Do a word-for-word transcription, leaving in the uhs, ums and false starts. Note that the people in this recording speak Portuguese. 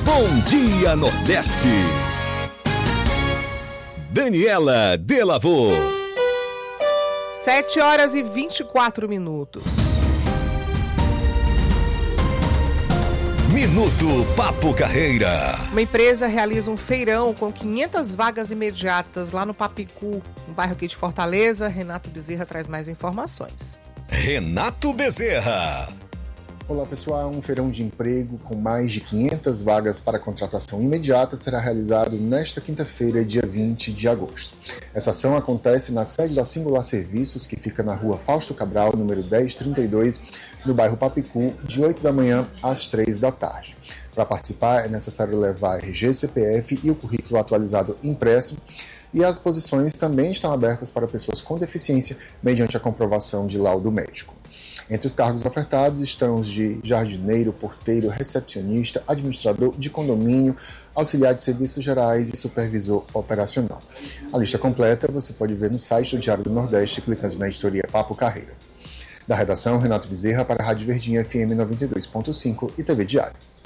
Bom Dia Nordeste. Daniela Delavô. Sete horas e vinte e quatro minutos. Minuto Papo Carreira. Uma empresa realiza um feirão com quinhentas vagas imediatas lá no Papicu, no bairro aqui de Fortaleza. Renato Bezerra traz mais informações. Renato Bezerra. Olá pessoal, um feirão de emprego com mais de quinhentas vagas para contratação imediata será realizado nesta quinta-feira, dia vinte de agosto. Essa ação acontece na sede da Singular Serviços, que fica na rua Fausto Cabral, número dez trinta e dois, no bairro Papicu, de oito da manhã às três da tarde. Para participar é necessário levar R G, C P F e o currículo atualizado impresso, e as posições também estão abertas para pessoas com deficiência mediante a comprovação de laudo médico. Entre os cargos ofertados estão os de jardineiro, porteiro, recepcionista, administrador de condomínio, auxiliar de serviços gerais e supervisor operacional. A lista completa você pode ver no site do Diário do Nordeste, clicando na editoria Papo Carreira. Da redação, Renato Bezerra para a Rádio Verdinha F M noventa e dois ponto cinco e T V Diário.